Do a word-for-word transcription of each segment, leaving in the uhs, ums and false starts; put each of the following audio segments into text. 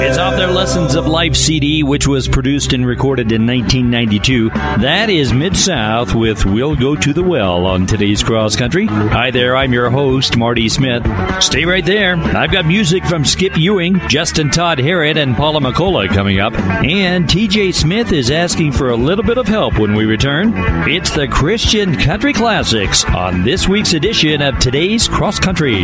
It's off their Lessons of Life C D, which was produced and recorded in nineteen ninety-two. That is Mid-South with We'll Go to the Well on today's Cross Country. Hi there, I'm your host, Marty Smith. Stay right there. I've got music from Skip Ewing, Justin Todd Harrod, and Paula McCullough coming up. And T J Smith is asking for a little bit of help when we return. It's the Christian Country Classics on this week's edition of today's Cross Country.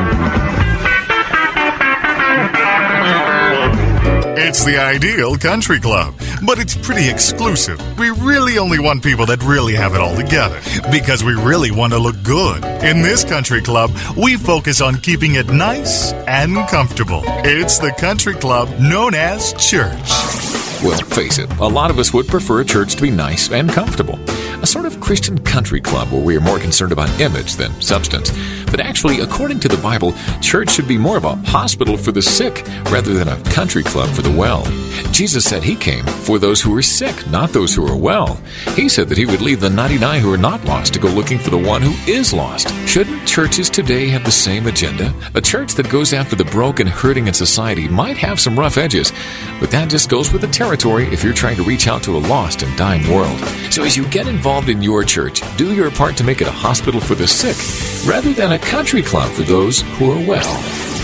It's the Ideal Country Club, but it's pretty exclusive. We really only want people that really have it all together, because we really want to look good. In this country club, we focus on keeping it nice and comfortable. It's the country club known as church. Well, face it, a lot of us would prefer a church to be nice and comfortable. A sort of Christian country club where we are more concerned about image than substance. But actually, according to the Bible, church should be more of a hospital for the sick rather than a country club for the well. Jesus said he came for those who were sick, not those who are well. He said that he would leave the ninety-nine who are not lost to go looking for the one who is lost. Shouldn't churches today have the same agenda? A church that goes after the broke and hurting in society might have some rough edges, but that just goes with the territory if you're trying to reach out to a lost and dying world. So as you get involved in your church, do your part to make it a hospital for the sick rather than a country club for those who are well.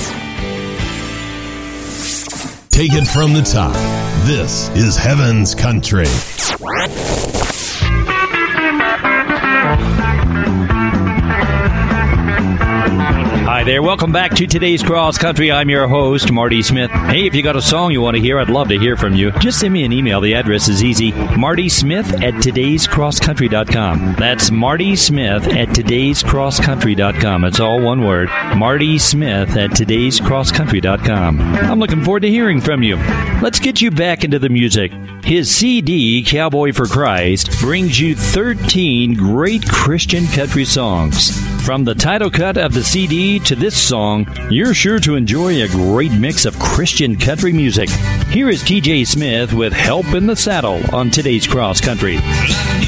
Take it from the top. This is Heaven's Country. Hi there, welcome back to today's Cross Country. I'm your host, Marty Smith. Hey, if you got a song you want to hear, I'd love to hear from you. Just send me an email. The address is easy. Marty Smith at todays cross country dot com. That's Marty Smith at todays cross country dot com. It's all one word. Marty Smith at todays cross country dot com. I'm looking forward to hearing from you. Let's get you back into the music. His C D, Cowboy for Christ, brings you thirteen great Christian country songs. From the title cut of the C D to this song, you're sure to enjoy a great mix of Christian country music. Here is T J Smith with Help in the Saddle on today's Cross Country.